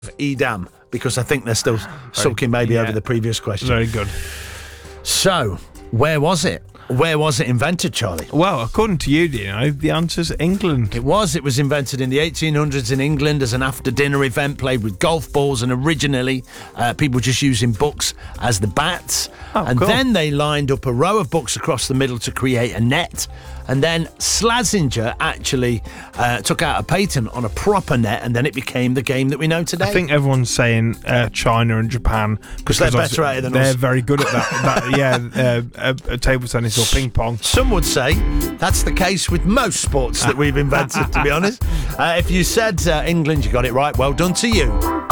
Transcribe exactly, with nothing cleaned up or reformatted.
Edam, because I think they're still sulking maybe yeah. over the previous question. Very good. So, where was it? Where was it invented, Charlie? Well, according to you, do you know, the answer's England. It was. It was invented in the eighteen hundreds in England as an after-dinner event played with golf balls, and originally uh, people just using books as the bats. Oh, and cool. then they lined up a row of books across the middle to create a net. And then Slazenger actually uh, took out a patent on a proper net, and then it became the game that we know today. I think everyone's saying uh, China and Japan because they're better at it than they're us. They're very good at that. that yeah, uh, uh, table tennis or ping pong. Some would say that's the case with most sports that we've invented, to be honest. Uh, if you said uh, England, you got it right. Well done to you.